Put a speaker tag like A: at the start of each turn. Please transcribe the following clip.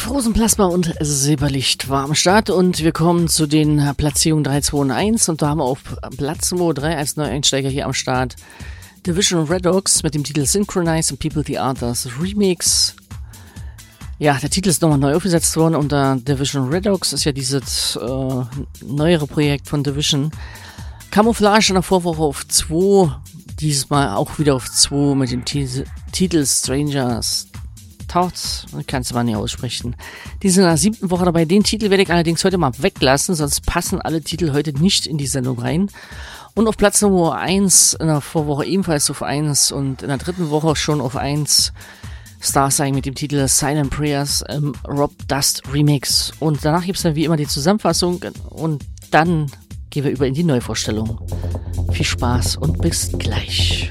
A: Rosenplasma und Silberlicht war am Start und wir kommen zu den Platzierungen 3, 2 und 1 und da haben wir auf Platz Nummer 3 als Neueinsteiger hier am Start Division Redox mit dem Titel Synchronize and People the Others Remix. Ja, der Titel ist nochmal neu aufgesetzt worden unter Division Redox, ist ja dieses neuere Projekt von Division. Camouflage in der Vorwoche auf 2, dieses Mal auch wieder auf 2 mit dem Titel Strangers Thoughts, kannst du mal nicht aussprechen. Die sind in der 7. Woche dabei. Den Titel werde ich allerdings heute mal weglassen, sonst passen alle Titel heute nicht in die Sendung rein. Und auf Platz Nummer 1 in der Vorwoche ebenfalls auf 1 und in der 3. Woche schon auf 1 Starsign mit dem Titel Silent Prayers im Rob Dust Remix. Und danach gibt es dann wie immer die Zusammenfassung und dann gehen wir über in die Neuvorstellung. Viel Spaß und bis gleich.